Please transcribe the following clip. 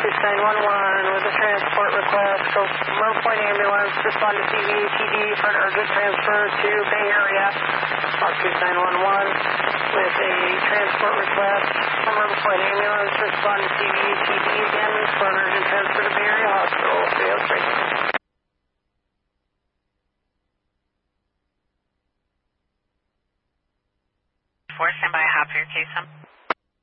6911 with a transport request. So Murder Point ambulance, respond to CVATD for an urgent transfer to Bay Area. 6911 with a transport request from Murder Point ambulance, respond to CVATD again for an urgent transfer to Bay Area Hospital. 303. Stand by, hop for your case.